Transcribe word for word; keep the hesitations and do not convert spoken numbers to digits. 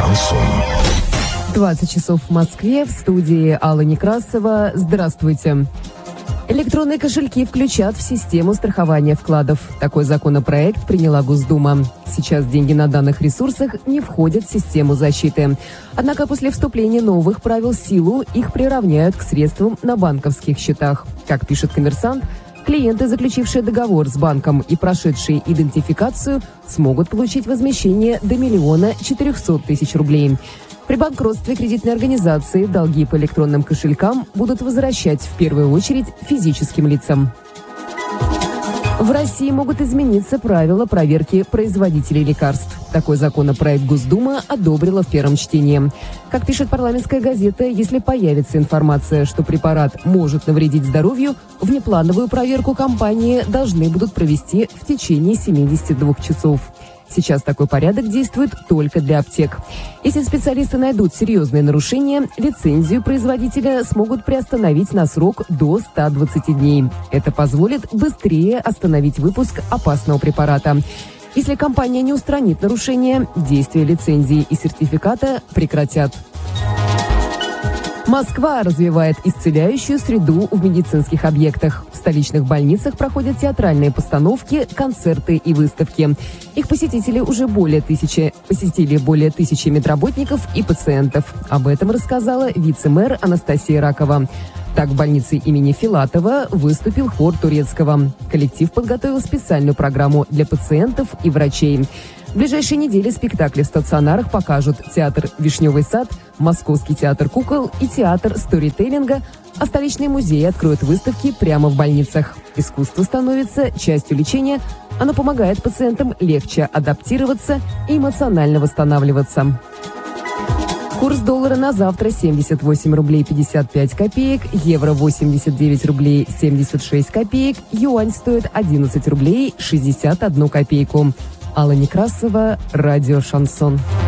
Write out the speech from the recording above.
Шансон. двадцать часов в Москве, в студии Алла Некрасова. Здравствуйте. Электронные кошельки включат в систему страхования вкладов. Такой законопроект приняла Госдума. Сейчас деньги на данных ресурсах не входят в систему защиты. Однако после вступления новых правил в силу их приравняют к средствам на банковских счетах. Как пишет «Коммерсант», клиенты, заключившие договор с банком и прошедшие идентификацию, смогут получить возмещение до миллиона четырехсот тысяч рублей. При банкротстве кредитной организации долги по электронным кошелькам будут возвращать в первую очередь физическим лицам. В России могут измениться правила проверки производителей лекарств. Такой законопроект Госдума одобрила в первом чтении. Как пишет парламентская газета, если появится информация, что препарат может навредить здоровью, внеплановую проверку компании должны будут провести в течение семидесяти двух часов. Сейчас такой порядок действует только для аптек. Если специалисты найдут серьезные нарушения, лицензию производителя смогут приостановить на срок до ста двадцати дней. Это позволит быстрее остановить выпуск опасного препарата. Если компания не устранит нарушения, действие лицензии и сертификата прекратят. Москва развивает исцеляющую среду в медицинских объектах. В столичных больницах проходят театральные постановки, концерты и выставки. Их посетители уже более тысячи, посетили более тысячи медработников и пациентов. Об этом рассказала вице-мэр Анастасия Ракова. Так, в больнице имени Филатова выступил хор турецкого. Коллектив подготовил специальную программу для пациентов и врачей. В ближайшие недели спектакли в стационарах покажут театр «Вишневый сад», Московский театр кукол и театр сторителлинга, а столичные музеи откроют выставки прямо в больницах. Искусство становится частью лечения, оно помогает пациентам легче адаптироваться и эмоционально восстанавливаться. Курс доллара на завтра семьдесят восемь рублей пятьдесят пять копеек, евро восемьдесят девять рублей семьдесят шесть копеек, юань стоит одиннадцать рублей шестьдесят одну копейку. Алла Некрасова, радио «Шансон».